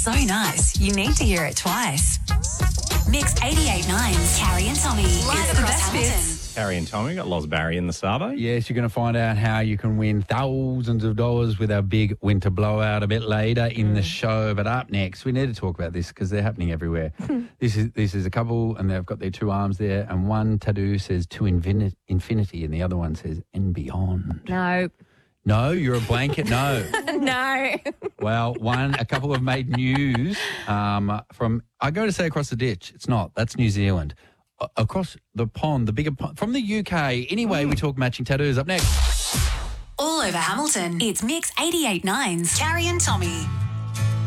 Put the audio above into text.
so nice, you need to hear it twice. Mix 88.9's Carrie and Tommy. Live across Hamilton. Carrie and Tommy got Loz Barry in the Savo. Yes, you're going to find out how you can win thousands of dollars with our big winter blowout a bit later in the show. But up next, we need to talk about this because they're happening everywhere. This is a couple and they've got their two arms there and one tattoo says to infinity and the other one says and beyond. No. No, you're a blanket no. No. Well, a couple have made news from, I go to say across the ditch. It's not. That's New Zealand. Across the pond, the bigger pond, from the UK. Anyway, we talk matching tattoos. Up next. All over Hamilton, it's Mix 88.9's Carrie and Tommy.